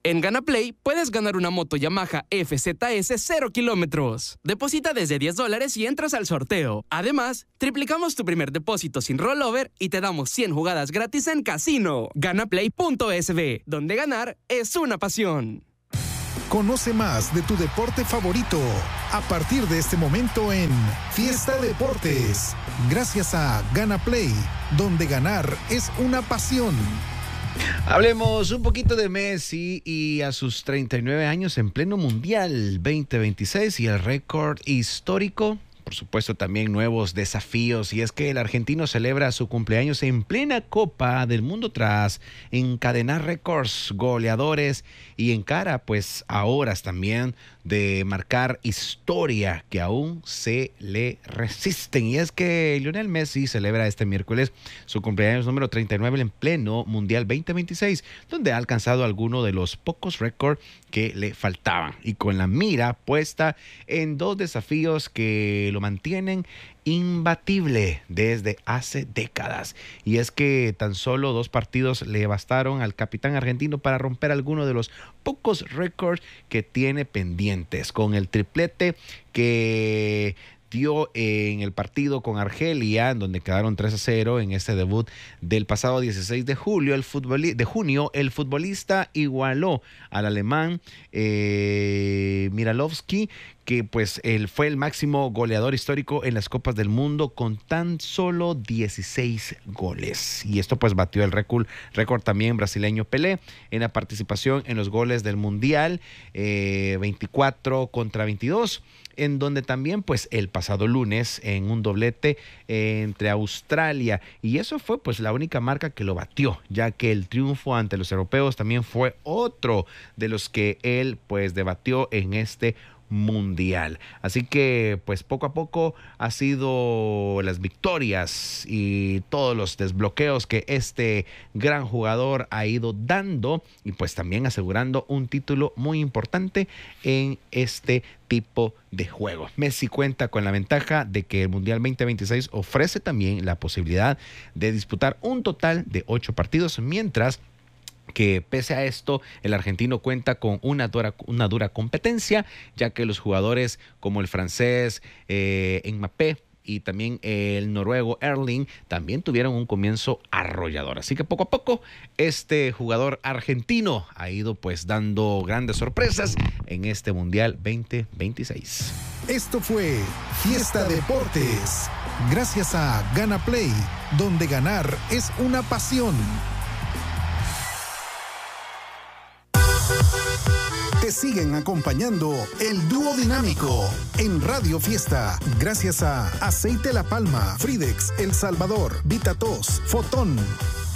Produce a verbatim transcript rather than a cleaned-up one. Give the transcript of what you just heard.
En GanaPlay puedes ganar una moto Yamaha F Z S cero kilómetros. Deposita desde diez dólares y entras al sorteo. Además, triplicamos tu primer depósito sin rollover y te damos cien jugadas gratis en casino. Ganaplay punto es be, donde ganar es una pasión. Conoce más de tu deporte favorito a partir de este momento en Fiesta Deportes, gracias a GanaPlay, donde ganar es una pasión. Hablemos un poquito de Messi y a sus treinta y nueve años en pleno Mundial veinte veintiséis y el récord histórico. Por supuesto, también nuevos desafíos, y es que el argentino celebra su cumpleaños en plena Copa del Mundo tras encadenar récords goleadores y encara pues a horas también de marcar historia que aún se le resisten. Y es que Lionel Messi celebra este miércoles su cumpleaños número treinta y nueve en pleno Mundial veinte veintiséis, donde ha alcanzado alguno de los pocos récords que le faltaban, y con la mira puesta en dos desafíos que lo mantienen imbatible desde hace décadas. Y es que tan solo dos partidos le bastaron al capitán argentino para romper alguno de los pocos récords que tiene pendientes, con el triplete que dio en el partido con Argelia, en donde quedaron tres a cero en este debut del pasado dieciséis de julio, el futboli- de junio, el futbolista igualó al alemán eh, Miralovski, que pues él fue el máximo goleador histórico en las Copas del Mundo con tan solo dieciséis goles. Y esto pues batió el récord, récord también brasileño Pelé en la participación en los goles del Mundial, eh, veinticuatro contra veintidós, en donde también pues el pasado lunes en un doblete eh, entre Australia, y eso fue pues la única marca que lo batió, ya que el triunfo ante los europeos también fue otro de los que él pues debatió en este mundial. Así que pues poco a poco ha sido las victorias y todos los desbloqueos que este gran jugador ha ido dando, y pues también asegurando un título muy importante en este tipo de juego. Messi cuenta con la ventaja de que el Mundial veinte veintiséis ofrece también la posibilidad de disputar un total de ocho partidos, mientras que pese a esto, el argentino cuenta con una dura, una dura competencia, ya que los jugadores como el francés eh, Mbappé y también el noruego Erling también tuvieron un comienzo arrollador. Así que poco a poco este jugador argentino ha ido pues dando grandes sorpresas en este Mundial veinte veintiséis. Esto fue Fiesta Deportes, gracias a GanaPlay, donde ganar es una pasión. Te siguen acompañando el dúo dinámico en Radio Fiesta, gracias a Aceite La Palma, Fridex El Salvador, Vitatos, Fotón.